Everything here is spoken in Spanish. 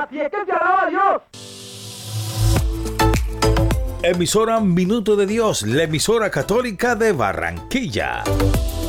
Así es que se alaba a Dios. Emisora Minuto de Dios, la emisora católica de Barranquilla.